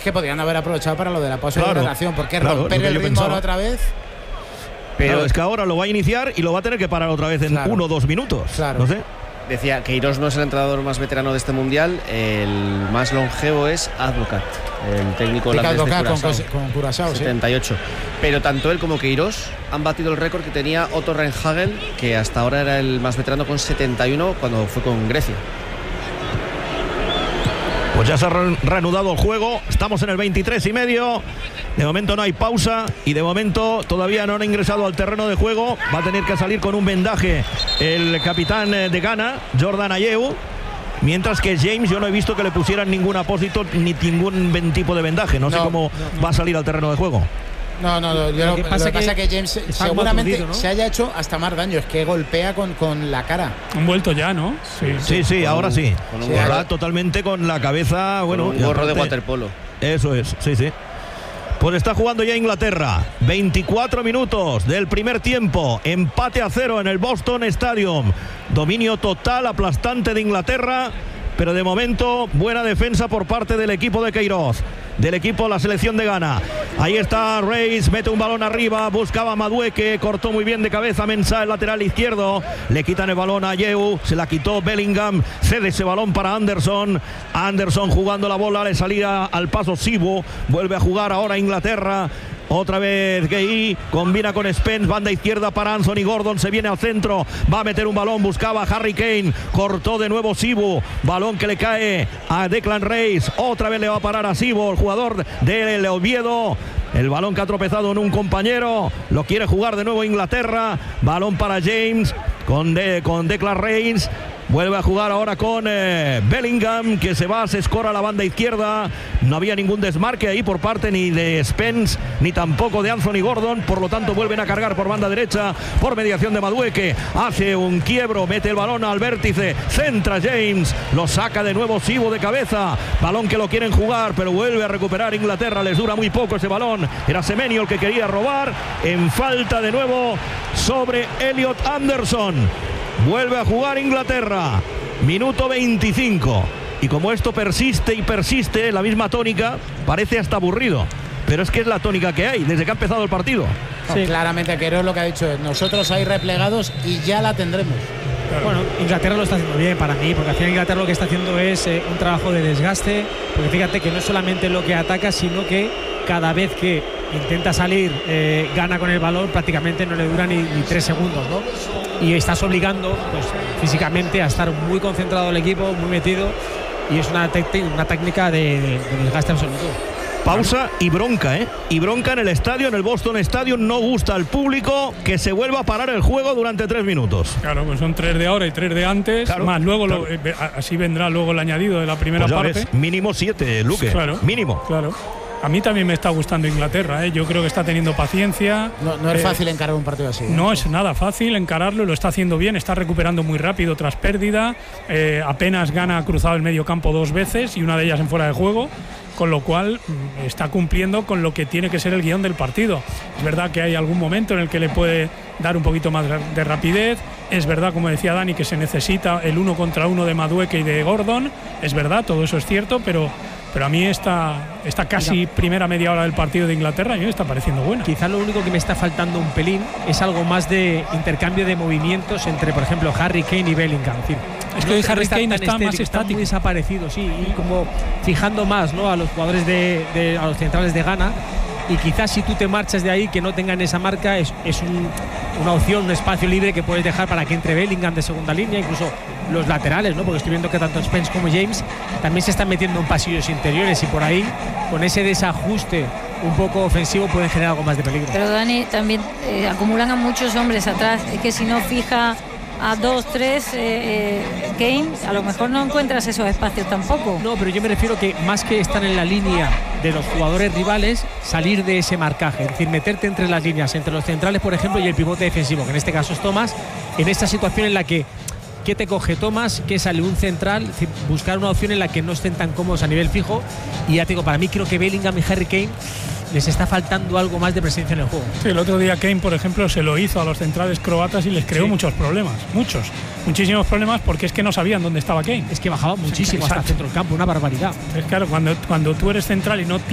que podrían haber aprovechado para lo de la pausa de hidratación, porque romper el ritmo pensaba. otra vez. Pero es que ahora lo va a iniciar y lo va a tener que parar otra vez en 1 o 2 minutos. Claro. No sé. Decía que Queiroz no es el entrenador más veterano de este mundial, el más longevo es Advocat, el técnico holandés de con Curaçao, 78. Pero tanto él como Queiroz han batido el récord que tenía Otto Rehhagel, que hasta ahora era el más veterano con 71 cuando fue con Grecia. Pues ya se ha reanudado el juego. Estamos en el 23:30. De momento no hay pausa y de momento todavía no han ingresado al terreno de juego. Va a tener que salir con un vendaje el capitán de Ghana, Jordan Ayew. Mientras que James, yo no he visto que le pusieran ningún apósito ni ningún tipo de vendaje. No sé cómo va a salir al terreno de juego. No, lo que pasa es que James seguramente aturdido, ¿no? Se haya hecho hasta más daño. Es que golpea con la cara. Han vuelto ya, ¿no? Sí, ahora sí. Ahora totalmente con la cabeza, bueno. Un gorro de waterpolo. Eso es, sí. Pues está jugando ya Inglaterra. 24 minutos del primer tiempo. Empate a 0 en el Boston Stadium. Dominio total, aplastante de Inglaterra. Pero de momento, buena defensa por parte del equipo de Queiroz. Del equipo, la selección de Ghana. Ahí está Reis, mete un balón arriba, buscaba a Madueke, cortó muy bien de cabeza Mensah, el lateral izquierdo. Le quitan el balón a Ayew, se la quitó Bellingham, cede ese balón para Anderson. Anderson jugando la bola, le salía al paso Sibo, vuelve a jugar ahora Inglaterra. Otra vez Gueye, combina con Spence, banda izquierda para Anthony Gordon, se viene al centro, va a meter un balón, buscaba a Harry Kane, cortó de nuevo Sibo, balón que le cae a Declan Rice, otra vez le va a parar a Sibo, el jugador del Oviedo. El balón que ha tropezado en un compañero, lo quiere jugar de nuevo Inglaterra, balón para James con Declan Rice. Vuelve a jugar ahora con Bellingham, que se escora a la banda izquierda. No había ningún desmarque ahí por parte ni de Spence ni tampoco de Anthony Gordon. Por lo tanto vuelven a cargar por banda derecha por mediación de Madueke. Hace un quiebro, mete el balón al vértice, centra James, lo saca de nuevo Sibo de cabeza. Balón que lo quieren jugar, pero vuelve a recuperar Inglaterra. Les dura muy poco ese balón. Era Semenyo el que quería robar. En falta de nuevo sobre Elliot Anderson. Vuelve a jugar Inglaterra. Minuto 25. Y como esto persiste y persiste, la misma tónica, parece hasta aburrido. Pero es que es la tónica que hay desde que ha empezado el partido. Sí. Claramente, Queiroz lo que ha dicho es: nosotros ahí replegados y ya la tendremos. Claro. Bueno, Inglaterra lo está haciendo bien para mí, porque al final Inglaterra lo que está haciendo es un trabajo de desgaste, porque fíjate que no es solamente lo que ataca, sino que cada vez que intenta salir, gana con el balón, prácticamente no le dura ni 3 segundos, ¿no? Y estás obligando, pues, físicamente a estar muy concentrado el equipo, muy metido, y es una técnica de desgaste absoluto. Pausa y bronca, ¿eh? Y bronca en el estadio, en el Boston Stadium. No gusta al público que se vuelva a parar el juego durante 3 minutos. Claro, pues son 3 de ahora y 3 de antes. Claro, más luego, claro. Así vendrá luego el añadido de la primera parte. Ves, mínimo 7, Luque. Claro, mínimo. Claro. A mí también me está gustando Inglaterra, ¿eh? Yo creo que está teniendo paciencia. No es fácil encarar un partido así. No es nada fácil encararlo, lo está haciendo bien, está recuperando muy rápido tras pérdida. Apenas Ghana ha cruzado el medio campo 2 veces y una de ellas en fuera de juego. Con lo cual está cumpliendo con lo que tiene que ser el guión del partido. Es verdad que hay algún momento en el que le puede dar un poquito más de rapidez. Es verdad, como decía Dani, que se necesita el 1 contra 1 de Madueke y de Gordon. Es verdad, todo eso es cierto, pero a mí esta casi primera media hora del partido de Inglaterra me está pareciendo buena. Quizás lo único que me está faltando un pelín es algo más de intercambio de movimientos entre, por ejemplo, Harry Kane y Bellingham. Es que Harry Kane está más estático. Está muy desaparecido, sí, y como fijando más, ¿no?, a los jugadores a los centrales de Ghana. Y quizás si tú te marchas de ahí, que no tengan esa marca, es una opción, un espacio libre que puedes dejar para que entre Bellingham de segunda línea, incluso los laterales, ¿no? Porque estoy viendo que tanto Spence como James también se están metiendo en pasillos interiores y por ahí, con ese desajuste un poco ofensivo, pueden generar algo más de peligro. Pero Dani, también acumulan a muchos hombres atrás. Es que si no fija a 2, 3 Kane, a lo mejor no encuentras esos espacios tampoco. No, pero yo me refiero que más que estar en la línea de los jugadores rivales, salir de ese marcaje, es decir, meterte entre las líneas, entre los centrales, por ejemplo, y el pivote defensivo, que en este caso es Thomas, en esta situación en la que ¿qué te coge Thomas? ¿Qué sale un central? Es decir, buscar una opción en la que no estén tan cómodos a nivel fijo. Y ya te digo, para mí creo que Bellingham y Harry Kane les está faltando algo más de presencia en el juego. Sí, el otro día Kane, por ejemplo, se lo hizo a los centrales croatas y les creó muchos problemas, muchísimos problemas, porque es que no sabían dónde estaba Kane. Es que bajaba muchísimo hasta el centro del campo, una barbaridad. Es claro, cuando tú eres central y no